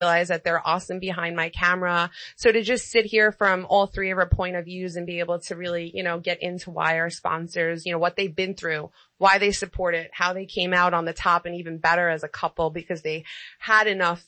realize that they're awesome behind my camera. So to just sit here from all three of our point of views and be able to really, get into why our sponsors, what they've been through, why they support it, how they came out on the top and even better as a couple because they had enough,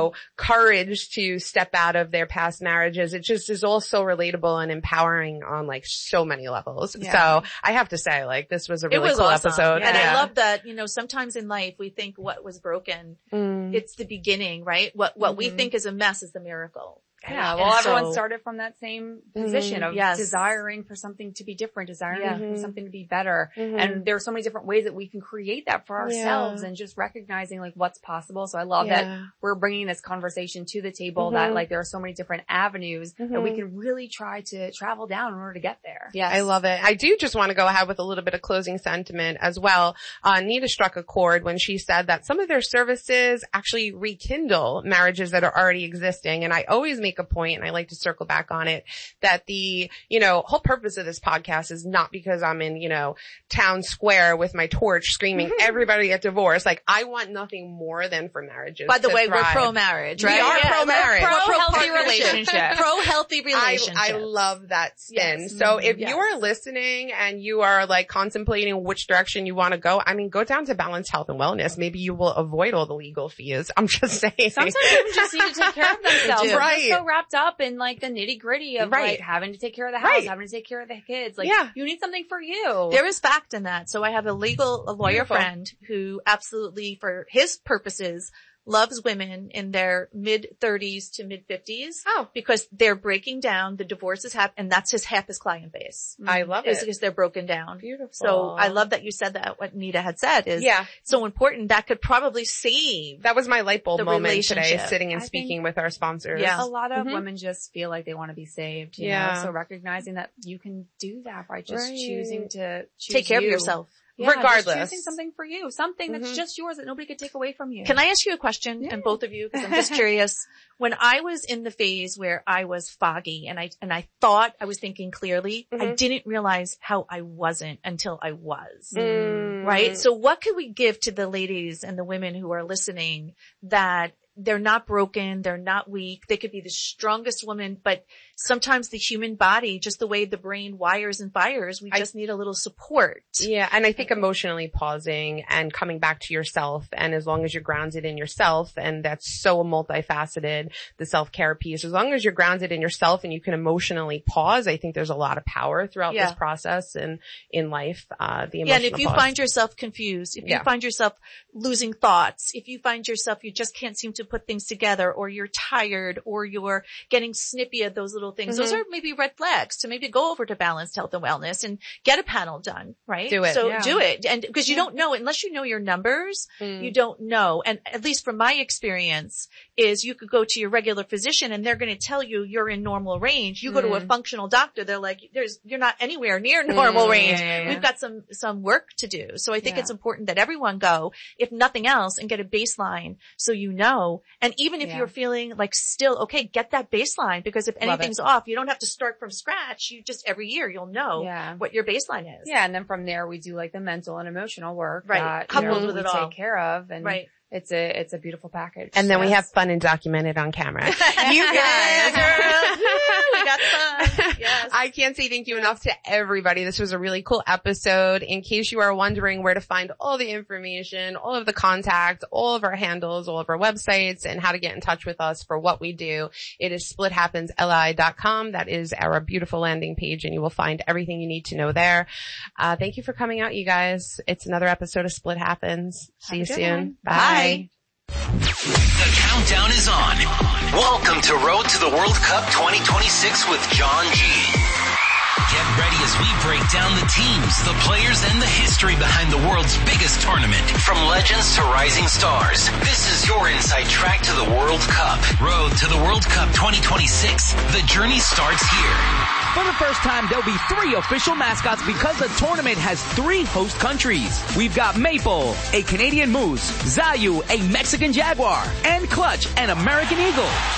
courage to step out of their past marriages. It just is all so relatable and empowering on like so many levels. Yeah. So I have to say, like, this was a really cool awesome. episode. Yeah. And I love that, sometimes in life we think what was broken, it's the beginning, right? What we think is a mess is the miracle. Yeah, well, everyone started from that same position of desiring for something to be different, desiring for something to be better. And there are so many different ways that we can create that for ourselves and just recognizing like what's possible. So I love that we're bringing this conversation to the table that like there are so many different avenues that we can really try to travel down in order to get there. Yes. I love it. I do just want to go ahead with a little bit of closing sentiment as well. Nita struck a chord when she said that some of their services actually rekindle marriages that are already existing. And I always make a point, and I like to circle back on it, that the, whole purpose of this podcast is not because I'm in, town square with my torch screaming, everybody get divorced. Like, I want nothing more than for marriages. By the way, thrive. we're pro-marriage, right? We are pro-marriage. We're pro-healthy relationship. Pro-healthy relationship. I love that spin. Yes. So if you are listening and you are like contemplating which direction you want to go, go down to Balanced Health and Wellness. Maybe you will avoid all the legal fees. I'm just saying. Sometimes people just need to take care of themselves. Right. They're so wrapped up in like the nitty gritty of like having to take care of the house, having to take care of the kids. Like you need something for you. There is fact in that. So I have a lawyer friend who absolutely, for his purposes, loves women in their mid-30s to mid-50s. Oh. Because they're breaking down, the divorces happen, and that's half his client base. I love it. Because they're broken down. Beautiful. So I love that you said that, what Nita had said is so important. That could probably save. That was my light bulb moment today, sitting and speaking with our sponsors. Yeah. A lot of women just feel like they want to be saved, you know? So recognizing that you can do that by just choosing to take care of yourself. Yeah, regardless. Just choosing something for you, something that's just yours that nobody could take away from you. Can I ask you a question? And both of you, because I'm just curious. When I was in the phase where I was foggy and I thought I was thinking clearly, I didn't realize how I wasn't until I was. Right? So what could we give to the ladies and the women who are listening that they're not broken, they're not weak, they could be the strongest woman, but sometimes the human body, just the way the brain wires and fires, we just need a little support. Yeah, and I think emotionally pausing and coming back to yourself, and as long as you're grounded in yourself, and that's so multifaceted, the self-care piece, as long as you're grounded in yourself and you can emotionally pause, I think there's a lot of power throughout this process and in life, the emotional and if you find yourself confused, if you find yourself losing thoughts, if you find yourself you just can't seem to put things together, or you're tired, or you're getting snippy at those little things, those are maybe red flags to maybe go over to Balanced Health and Wellness and get a panel done, right? Do it. So do it. And because you don't know, unless you know your numbers, you don't know. And at least from my experience is you could go to your regular physician and they're going to tell you you're in normal range. You go to a functional doctor, they're like, you're not anywhere near normal range. We've got some work to do. So I think it's important that everyone go, if nothing else, and get a baseline so you know. And even if you're feeling like still okay, get that baseline, because if anything's off, you don't have to start from scratch. You just every year you'll know what your baseline is. Yeah, and then from there we do like the mental and emotional work that coupled with it all. Take care of, and it's a beautiful package. And then we have fun and documented on camera. You guys, we got fun. Yes. I can't say thank you enough to everybody. This was a really cool episode. In case you are wondering where to find all the information, all of the contacts, all of our handles, all of our websites, and how to get in touch with us for what we do, it is splithappensli.com. That is our beautiful landing page, and you will find everything you need to know there. Thank you for coming out, you guys. It's another episode of Split Happens. See you soon. Bye. The countdown is on. Welcome to Road to the World Cup 2026 with John G. Get ready as we break down the teams, the players, and the history behind the world's biggest tournament. From legends to rising stars, this is your inside track to the World Cup. Road to the World Cup 2026. The journey starts here. For the first time, there'll be 3 official mascots because the tournament has 3 host countries. We've got Maple, a Canadian moose, Zayu, a Mexican jaguar, and Clutch, an American eagle.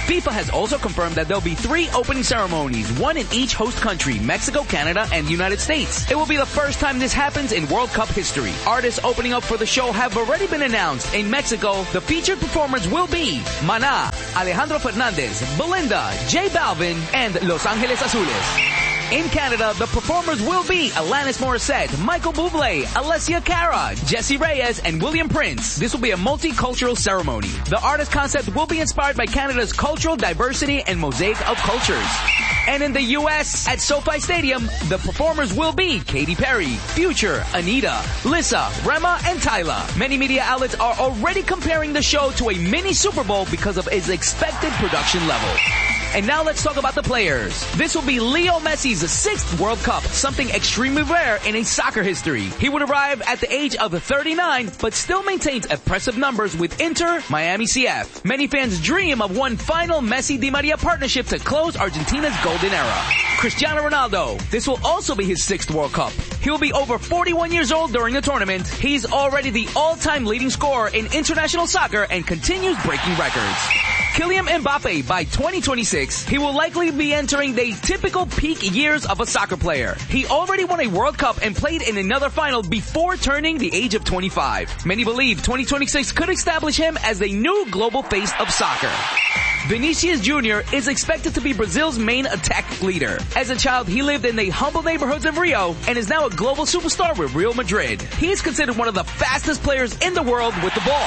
FIFA has also confirmed that there'll be 3 opening ceremonies, one in each host country, Mexico, Canada, and the United States. It will be the first time this happens in World Cup history. Artists opening up for the show have already been announced. In Mexico, the featured performers will be Maná, Alejandro Fernández, Belinda, J Balvin, and Los Angeles Azules. In Canada, the performers will be Alanis Morissette, Michael Bublé, Alessia Cara, Jessie Reyes, and William Prince. This will be a multicultural ceremony. The artist concept will be inspired by Canada's cultural diversity and mosaic of cultures. And in the U.S., at SoFi Stadium, the performers will be Katy Perry, Future, Anita, Lissa, Rema, and Tyla. Many media outlets are already comparing the show to a mini Super Bowl because of its expected production level. And now let's talk about the players. This will be Leo Messi's 6th World Cup, something extremely rare in a soccer history. He would arrive at the age of 39, but still maintains impressive numbers with Inter Miami CF. Many fans dream of one final Messi-Di Maria partnership to close Argentina's golden era. Cristiano Ronaldo. This will also be his 6th World Cup. He will be over 41 years old during the tournament. He's already the all-time leading scorer in international soccer and continues breaking records. Kylian Mbappe, by 2026, he will likely be entering the typical peak years of a soccer player. He already won a World Cup and played in another final before turning the age of 25. Many believe 2026 could establish him as the new global face of soccer. Vinicius Jr. is expected to be Brazil's main attack leader. As a child, he lived in the humble neighborhoods of Rio and is now a global superstar with Real Madrid. He is considered one of the fastest players in the world with the ball.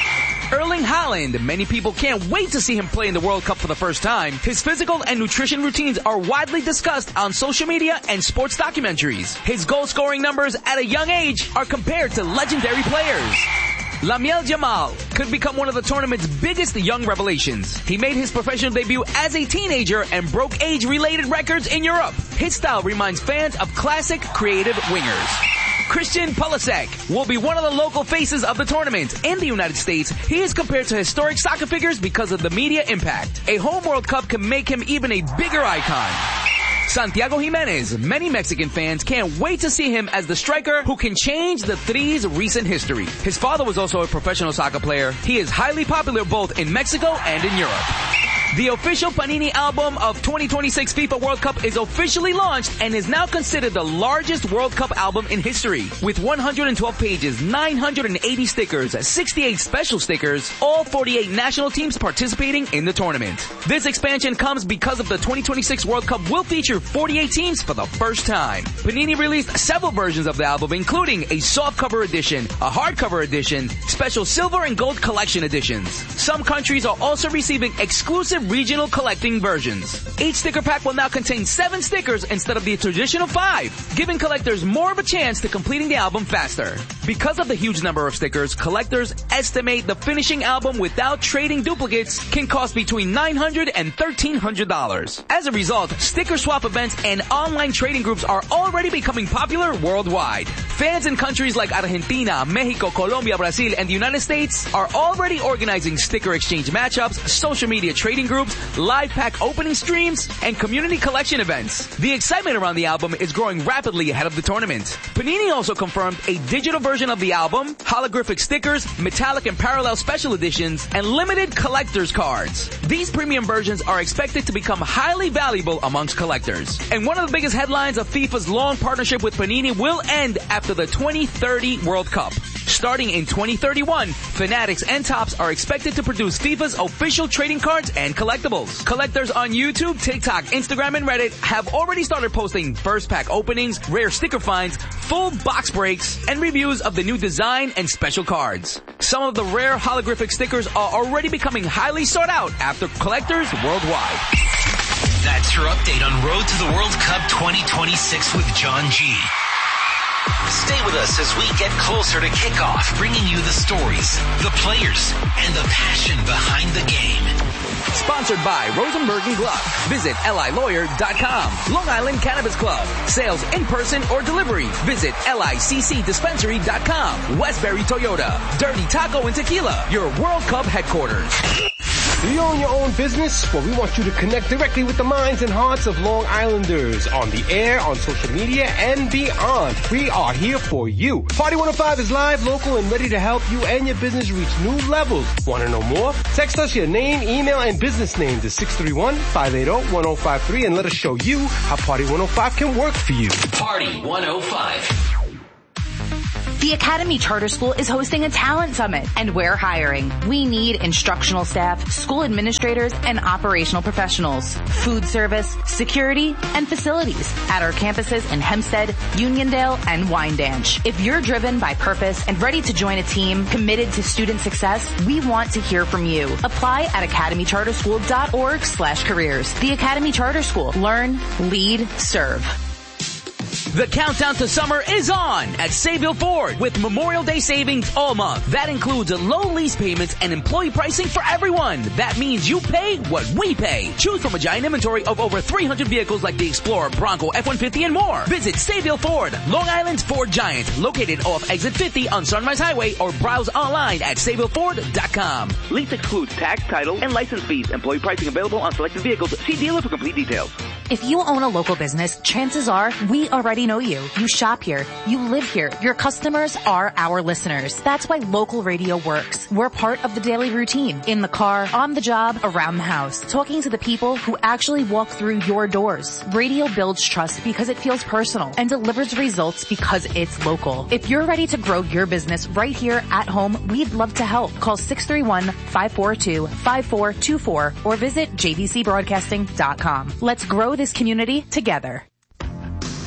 Erling Haaland. Many people can't wait to see him play in the World Cup for the first time. His physical and nutrition routines are widely discussed on social media and sports documentaries. His goal-scoring numbers at a young age are compared to legendary players. Lamine Yamal could become one of the tournament's biggest young revelations. He made his professional debut as a teenager and broke age-related records in Europe. His style reminds fans of classic creative wingers. Christian Pulisic will be one of the local faces of the tournament. In the United States, he is compared to historic soccer figures because of the media impact. A home World Cup can make him even a bigger icon. Santiago Jimenez. Many Mexican fans can't wait to see him as the striker who can change the Three's recent history. His father was also a professional soccer player. He is highly popular both in Mexico and in Europe. The official Panini album of 2026 FIFA World Cup is officially launched and is now considered the largest World Cup album in history. With 112 pages, 980 stickers, 68 special stickers, all 48 national teams participating in the tournament. This expansion comes because of the 2026 World Cup will feature 48 teams for the first time. Panini released several versions of the album, including a softcover edition, a hardcover edition, special silver and gold collection editions. Some countries are also receiving exclusive regional collecting versions. Each sticker pack will now contain 7 stickers instead of the traditional 5, giving collectors more of a chance to completing the album faster. Because of the huge number of stickers, collectors estimate the finishing album without trading duplicates can cost between $900 and $1,300. As a result, sticker swap events and online trading groups are already becoming popular worldwide. Fans in countries like Argentina, Mexico, Colombia, Brazil, and the United States are already organizing sticker exchange matchups, social media trading groups, live pack opening streams, and community collection events. The excitement around the album is growing rapidly ahead of the tournament. Panini also confirmed a digital version of the album, holographic stickers, metallic and parallel special editions, and limited collector's cards. These premium versions are expected to become highly valuable amongst collectors. And one of the biggest headlines of FIFA's long partnership with Panini will end after the 2030 World Cup. Starting in 2031, Fanatics and Topps are expected to produce FIFA's official trading cards and collectibles. Collectors on YouTube, TikTok, Instagram, and Reddit have already started posting first pack openings, rare sticker finds, full box breaks, and reviews of the new design and special cards. Some of the rare holographic stickers are already becoming highly sought out after collectors worldwide. That's your update on Road to the World Cup 2026 with John G. Stay with us as we get closer to kickoff, bringing you the stories, the players, and the passion behind the game. Sponsored by Rosenberg & Gluck. Visit LILawyer.com. Long Island Cannabis Club. Sales in person or delivery. Visit LICCdispensary.com. Westbury Toyota. Dirty Taco and Tequila. Your World Cup headquarters. you own your own business? Well, we want you to connect directly with the minds and hearts of Long Islanders on the air, on social media, and beyond. We are here for you. Party 105 is live, local, and ready to help you and your business reach new levels. Want to know more? Text us your name, email, and business name to 631-580-1053 and let us show you how Party 105 can work for you. Party 105. The Academy Charter School is hosting a talent summit, and we're hiring. We need instructional staff, school administrators, and operational professionals, food service, security, and facilities at our campuses in Hempstead, Uniondale, and Wyandanch. If you're driven by purpose and ready to join a team committed to student success, we want to hear from you. Apply at academycharterschool.org/careers. The Academy Charter School. Learn, lead, serve. The countdown to summer is on at Sayville Ford with Memorial Day savings all month. That includes low lease payments and employee pricing for everyone. That means you pay what we pay. Choose from a giant inventory of over 300 vehicles like the Explorer, Bronco, F-150, and more. Visit Sayville Ford, Long Island's Ford Giant, located off Exit 50 on Sunrise Highway, or browse online at SayvilleFord.com. Lease excludes tax, title, and license fees. Employee pricing available on selected vehicles. See dealer for complete details. If you own a local business, chances are we already know you. You shop here. You live here. Your customers are our listeners. That's why local radio works. We're part of the daily routine. In the car, on the job, around the house. Talking to the people who actually walk through your doors. Radio builds trust because it feels personal and delivers results because it's local. If you're ready to grow your business right here at home, we'd love to help. Call 631-542-5424 or visit jvcbroadcasting.com. Let's grow this community together.